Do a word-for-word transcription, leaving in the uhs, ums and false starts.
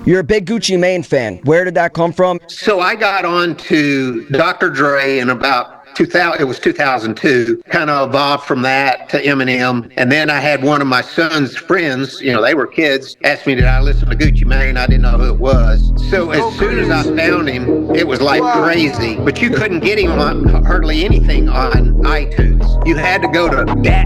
You're a big Gucci Mane fan. Where did that come from? So I got on to Doctor Dre in about two thousand, it was two thousand two, kind of evolved from that to Eminem. And then I had one of my son's friends, you know, they were kids, asked me, did I listen to Gucci Mane? I didn't know who it was. So as soon as I found him, it was like crazy. But you couldn't get him on hardly anything on iTunes. You had to go to Dat